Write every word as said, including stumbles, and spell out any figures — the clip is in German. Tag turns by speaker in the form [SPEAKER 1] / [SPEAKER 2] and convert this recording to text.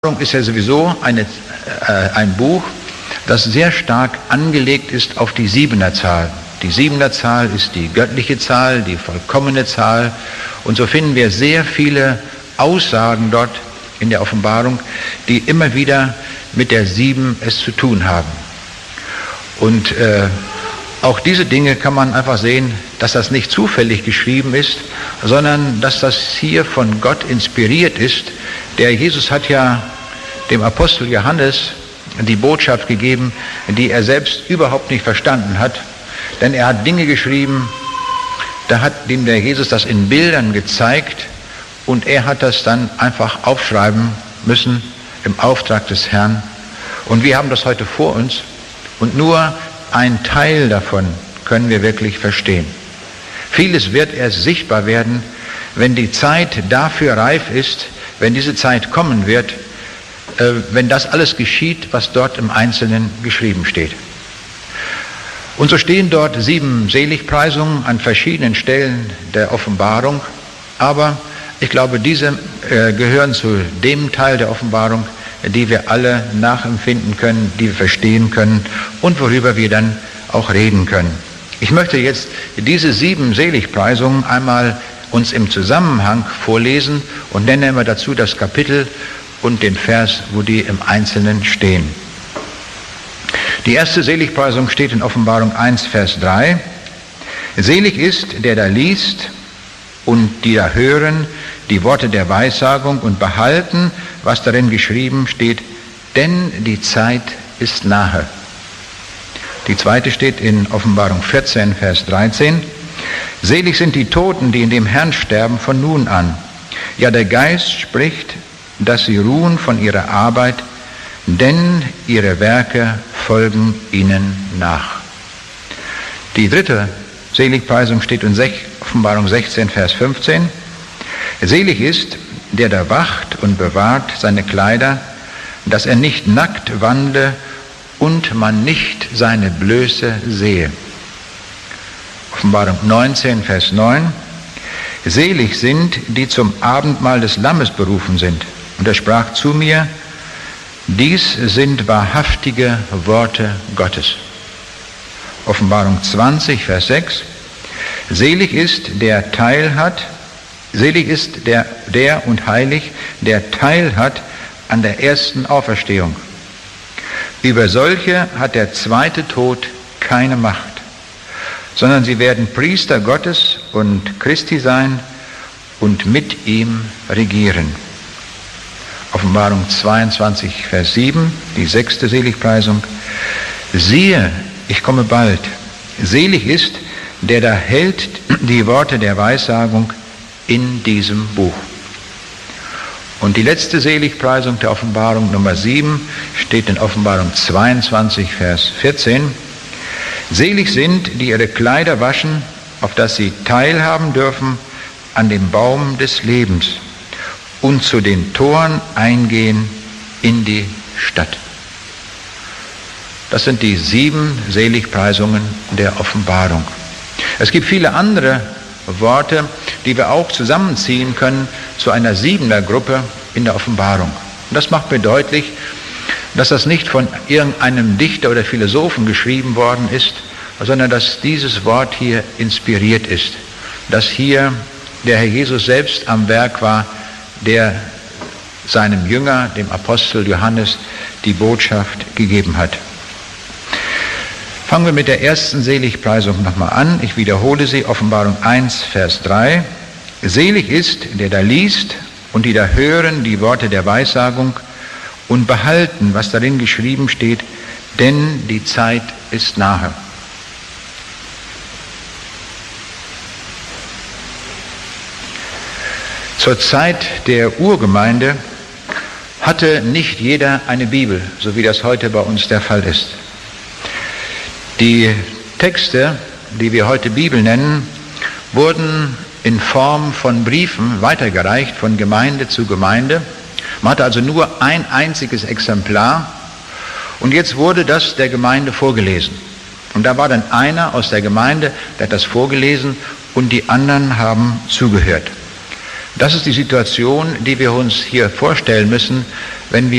[SPEAKER 1] Ist ja sowieso eine, äh, ein Buch, das sehr stark angelegt ist auf die Siebener-Zahl. Die Siebener-Zahl ist die göttliche Zahl, die vollkommene Zahl. Und so finden wir sehr viele Aussagen dort in der Offenbarung, die immer wieder mit der Sieben es zu tun haben. Und äh, auch diese Dinge kann man einfach sehen, dass das nicht zufällig geschrieben ist, sondern dass das hier von Gott inspiriert ist. Der Jesus hat ja dem Apostel Johannes die Botschaft gegeben, die er selbst überhaupt nicht verstanden hat. Denn er hat Dinge geschrieben, da hat ihm der Jesus das in Bildern gezeigt und er hat das dann einfach aufschreiben müssen im Auftrag des Herrn. Und wir haben das heute vor uns und nur ein Teil davon können wir wirklich verstehen. Vieles wird erst sichtbar werden, wenn die Zeit dafür reif ist, wenn diese Zeit kommen wird, äh, wenn das alles geschieht, was dort im Einzelnen geschrieben steht. Und so stehen dort sieben Seligpreisungen an verschiedenen Stellen der Offenbarung, aber ich glaube, diese äh, gehören zu dem Teil der Offenbarung, die wir alle nachempfinden können, die wir verstehen können und worüber wir dann auch reden können. Ich möchte jetzt diese sieben Seligpreisungen einmal uns im Zusammenhang vorlesen und nenne immer dazu das Kapitel und den Vers, wo die im Einzelnen stehen. Die erste Seligpreisung steht in Offenbarung eins, Vers drei. Selig ist, der da liest und die da hören die Worte der Weissagung und behalten, was darin geschrieben steht, denn die Zeit ist nahe. Die zweite steht in Offenbarung vierzehn, Vers dreizehn. Selig sind die Toten, die in dem Herrn sterben von nun an. Ja, der Geist spricht, dass sie ruhen von ihrer Arbeit, denn ihre Werke folgen ihnen nach. Die dritte Seligpreisung steht in Offenbarung sechzehn, Vers fünfzehn. Selig ist, der da wacht und bewahrt seine Kleider, dass er nicht nackt wandle und man nicht seine Blöße sehe. Offenbarung neunzehn, Vers neun. Selig sind, die zum Abendmahl des Lammes berufen sind. Und er sprach zu mir, dies sind wahrhaftige Worte Gottes. Offenbarung zwanzig, Vers sechs. Selig ist, der Teil hat, selig ist der, der und heilig, der Teil hat an der ersten Auferstehung. Über solche hat der zweite Tod keine Macht, sondern sie werden Priester Gottes und Christi sein und mit ihm regieren. Offenbarung zweiundzwanzig, Vers sieben, die sechste Seligpreisung. Siehe, ich komme bald. Selig ist, der da hält die Worte der Weissagung in diesem Buch. Und die letzte Seligpreisung der Offenbarung Nummer sieben steht in Offenbarung zweiundzwanzig, Vers vierzehn. Selig sind, die ihre Kleider waschen, auf dass sie teilhaben dürfen an dem Baum des Lebens und zu den Toren eingehen in die Stadt. Das sind die sieben Seligpreisungen der Offenbarung. Es gibt viele andere Worte, die wir auch zusammenziehen können zu einer Siebener-Gruppe in der Offenbarung. Und das macht mir deutlich, dass das nicht von irgendeinem Dichter oder Philosophen geschrieben worden ist, sondern dass dieses Wort hier inspiriert ist, dass hier der Herr Jesus selbst am Werk war, der seinem Jünger, dem Apostel Johannes, die Botschaft gegeben hat. Fangen wir mit der ersten Seligpreisung nochmal an. Ich wiederhole sie, Offenbarung eins, Vers drei. Selig ist, der da liest und die da hören die Worte der Weissagung und behalten, was darin geschrieben steht, denn die Zeit ist nahe. Zur Zeit der Urgemeinde hatte nicht jeder eine Bibel, so wie das heute bei uns der Fall ist. Die Texte, die wir heute Bibel nennen, wurden in Form von Briefen weitergereicht von Gemeinde zu Gemeinde. Man hatte also nur ein einziges Exemplar und jetzt wurde das der Gemeinde vorgelesen. Und da war dann einer aus der Gemeinde, der hat das vorgelesen und die anderen haben zugehört. Das ist die Situation, die wir uns hier vorstellen müssen, wenn wir